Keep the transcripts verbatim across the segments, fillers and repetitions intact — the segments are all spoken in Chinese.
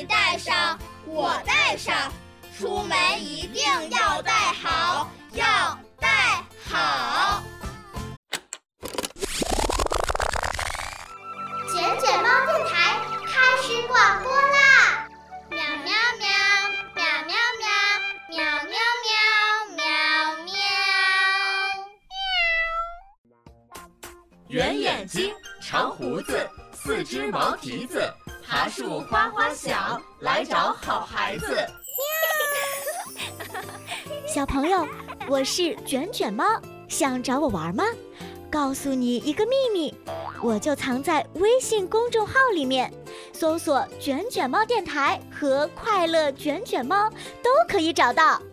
你带上，我带上，出门一定要带好，要带好。 卷卷猫电台开始广播啦！喵喵喵，喵喵喵，喵喵喵，喵喵。 圆眼睛，长胡子，四只毛蹄子，爬树花花响，来找好孩子。 小朋友，我是卷卷猫，想找我玩吗？告诉你一个秘密，我就藏在微信公众号里面，搜索卷卷猫电台和快乐卷卷猫都可以找到。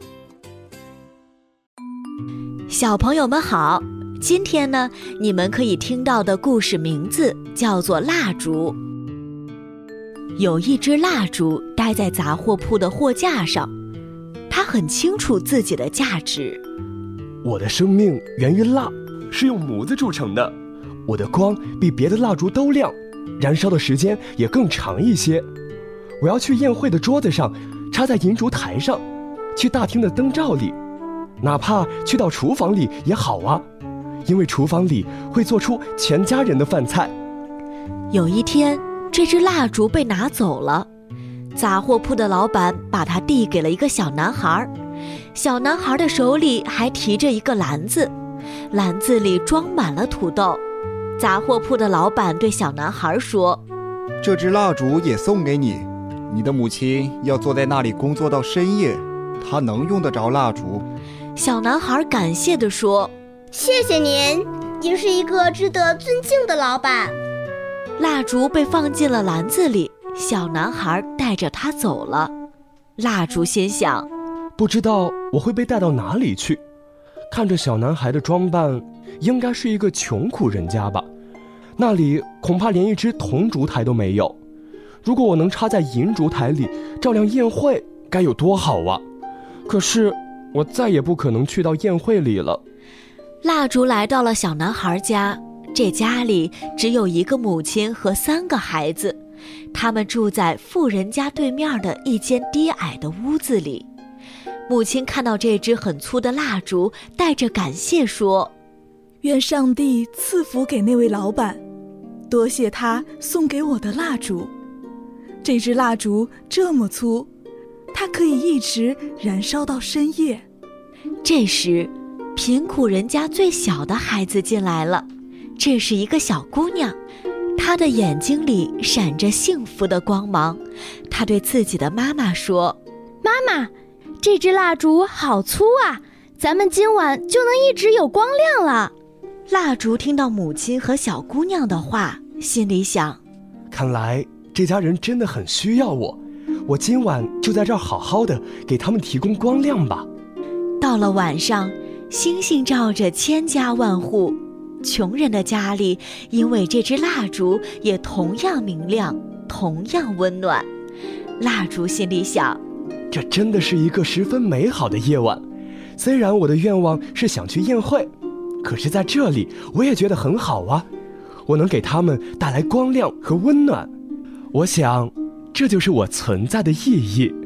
小朋友们好，今天呢，你们可以听到的故事名字叫做蜡烛。有一只蜡烛待在杂货铺的货架上，它很清楚自己的价值。 我的生命源于蜡，是用模子铸成的，我的光比别的蜡烛都亮，燃烧的时间也更长一些。我要去宴会的桌子上，插在银烛台上，去大厅的灯罩里，哪怕去到厨房里也好啊，因为厨房里会做出全家人的饭菜。 有一天，这只蜡烛被拿走了，杂货铺的老板把它递给了一个小男孩，小男孩的手里还提着一个篮子，篮子里装满了土豆。杂货铺的老板对小男孩说： 这支蜡烛也送给你，你的母亲要坐在那里工作到深夜，她能用得着蜡烛。 小男孩感谢地说： 谢谢您，您是一个值得尊敬的老板。 蜡烛被放进了篮子里，小男孩带着它走了。蜡烛心想， 不知道我会被带到哪里去。看着小男孩的装扮，应该是一个穷苦人家吧，那里恐怕连一只铜烛台都没有。如果我能插在银烛台里照亮宴会，该有多好啊！可是我再也不可能去到宴会里了。 蜡烛来到了小男孩家，这家里只有一个母亲和三个孩子，他们住在富人家对面的一间低矮的屋子里。母亲看到这支很粗的蜡烛，带着感谢说： 愿上帝赐福给那位老板，多谢他送给我的蜡烛。这支蜡烛这么粗，它可以一直燃烧到深夜。 这时，贫苦人家最小的孩子进来了，这是一个小姑娘，她的眼睛里闪着幸福的光芒。她对自己的妈妈说： 妈妈，这支蜡烛好粗啊，咱们今晚就能一直有光亮了。 蜡烛听到母亲和小姑娘的话，心里想： 看来这家人真的很需要我，我今晚就在这儿好好的给他们提供光亮吧。 到了晚上，星星照着千家万户，穷人的家里因为这支蜡烛也同样明亮，同样温暖。蜡烛心里想： 这真的是一个十分美好的夜晚。虽然我的愿望是想去宴会，可是在这里我也觉得很好啊，我能给他们带来光亮和温暖。我想，这就是我存在的意义。